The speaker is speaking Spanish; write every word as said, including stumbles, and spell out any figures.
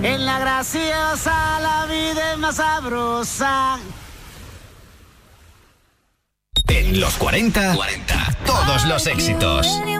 En la graciosa la vida es más sabrosa. En los cuarenta, cuarenta, todos los éxitos.